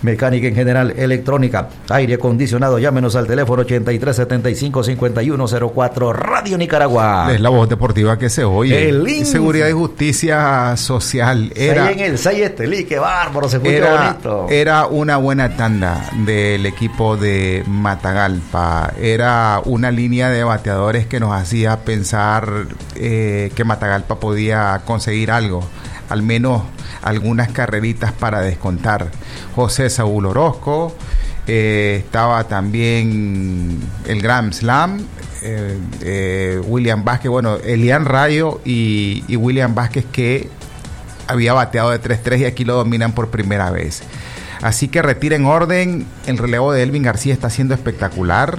mecánica en general, electrónica, aire acondicionado. Llámenos al teléfono 8375-5104. Radio Nicaragua. Es la voz deportiva que se oye. El INS. Seguridad y Justicia Social. Era en el 6 Estelí, qué bárbaro, se escucha bonito. Era una buena tanda del equipo de Matagalpa. Era una línea de bateadores que nos hacía pensar que Matagalpa podía conseguir algo, al menos algunas carreritas para descontar. José Saúl Orozco, estaba también el Grand Slam, William Vázquez, bueno, Elian Rayo y William Vázquez, que había bateado de 3-3 y aquí lo dominan por primera vez. Así que retiren orden. El relevo de Elvin García está siendo espectacular.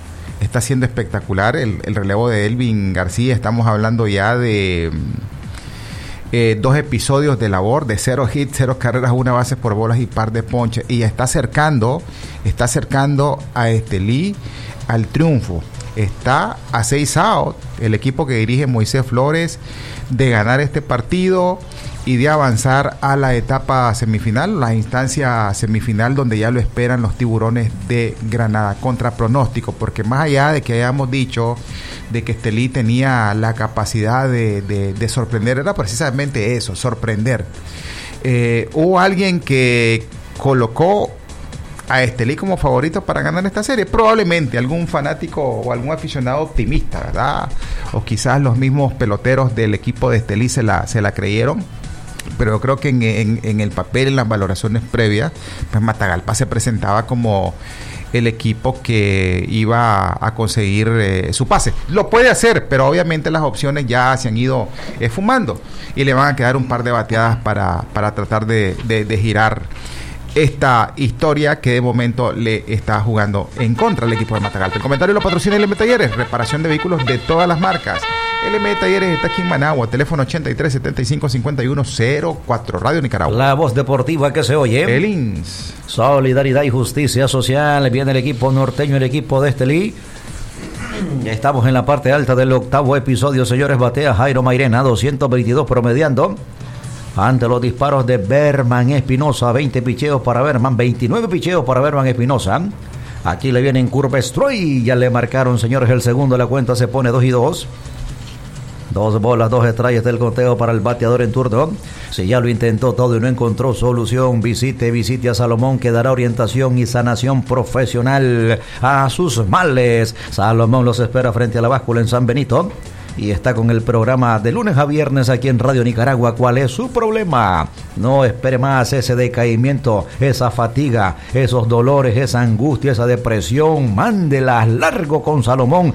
El relevo de Elvin García. Estamos hablando ya de 2 episodios de labor, de 0 hits, 0 carreras, 1 base por bolas y par de ponches. Y ya está acercando a Estelí al triunfo. Está a 6 outs el equipo que dirige Moisés Flores de ganar este partido y de avanzar a la etapa semifinal, la instancia semifinal donde ya lo esperan los Tiburones de Granada. Contra pronóstico, porque más allá de que hayamos dicho de que Estelí tenía la capacidad de sorprender, era precisamente eso, sorprender. Hubo alguien que colocó a Estelí como favorito para ganar esta serie, probablemente algún fanático o algún aficionado optimista, ¿verdad? O quizás los mismos peloteros del equipo de Estelí se la creyeron. Pero yo creo que en el papel, en las valoraciones previas, pues Matagalpa se presentaba como el equipo que iba a conseguir su pase. Lo puede hacer, pero obviamente las opciones ya se han ido fumando y le van a quedar un par de bateadas para tratar de girar esta historia que de momento le está jugando en contra al equipo de Matagalpa. El comentario lo patrocina LM Talleres, reparación de vehículos de todas las marcas. LM Talleres está aquí en Managua, teléfono 8375-5104, Radio Nicaragua. La voz deportiva que se oye. El INS. Solidaridad y Justicia Social. Viene el equipo norteño, el equipo de Estelí. Estamos en la parte alta del 8º episodio, señores. Batea Jairo Mairena, 222 promediando. Ante los disparos de Berman Espinosa, 20 picheos para Berman, 29 picheos para Berman Espinosa. Aquí le vienen curva Stroy, ya le marcaron, señores, el segundo. La cuenta se pone 2-2. 2 bolas, 2 strikes del conteo para el bateador en turno. Si ya lo intentó todo y no encontró solución, visite a Salomón, que dará orientación y sanación profesional a sus males. Salomón los espera frente a la báscula en San Benito. Y está con el programa de lunes a viernes aquí en Radio Nicaragua. ¿Cuál es su problema? No espere más ese decaimiento, esa fatiga, esos dolores, esa angustia, esa depresión. Mándelas largo con Salomón.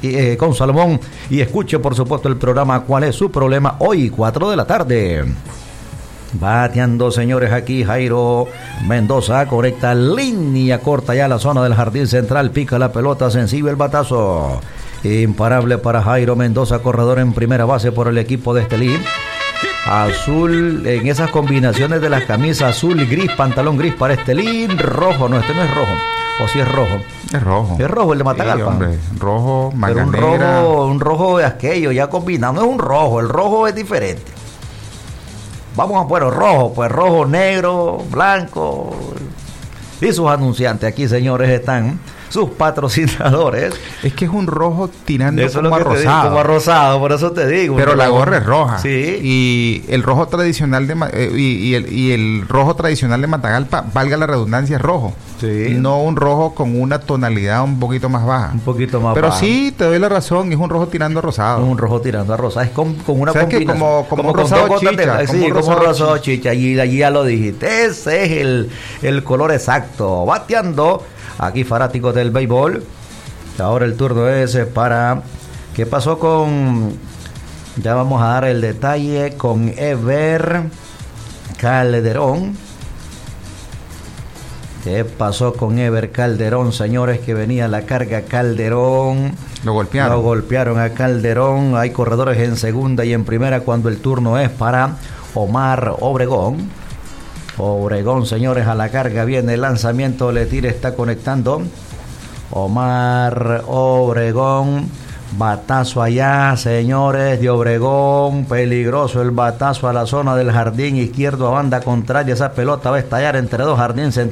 Y escuche, por supuesto, el programa ¿Cuál es su problema? Hoy, 4 de la tarde. Bateando, señores, aquí Jairo Mendoza, correcta línea corta ya a la zona del jardín central. Pica la pelota, sencillo el batazo. Imparable para Jairo Mendoza, corredor en primera base por el equipo de Estelí. Azul, en esas combinaciones de las camisas azul y gris, pantalón gris para Estelí. Rojo, no, este no es rojo. ¿O si es rojo? Es rojo. Es rojo el de Matagalpa. Sí, hombre, rojo, manga pero negra. Un rojo de aquello, ya combinado. No es un rojo, el rojo es diferente. Vamos a poner rojo, pues rojo, negro, blanco. Y sus anunciantes aquí, señores, están sus patrocinadores. Es que es un rojo tirando eso como a rosado. Como a rosado, por eso te digo. Pero la gorra es roja. Sí. Y el rojo tradicional el rojo tradicional de Matagalpa, valga la redundancia, es rojo. Sí. No un rojo con una tonalidad un poquito más baja. Un poquito más Pero baja. sí, te doy la razón, es un rojo tirando a rosado. Un rojo tirando a rosado. Es con una combinación. Como un rosado chicha. Sí, como un rosado chicha. Allí ya lo dijiste. Ese es el color exacto. Bateando. Aquí fanáticos del béisbol. Ahora el turno es para... ¿Qué pasó con...? Ya vamos a dar el detalle con Ever Calderón. ¿Qué pasó con Ever Calderón, señores? Que venía la carga Calderón. Lo golpearon a Calderón. Hay corredores en segunda y en primera cuando el turno es para Omar Obregón. Obregón, señores, a la carga viene el lanzamiento, le tira, está conectando Omar Obregón, batazo allá, señores, de Obregón, peligroso el batazo a la zona del jardín izquierdo a banda contraria, esa pelota va a estallar entre dos jardines centrales.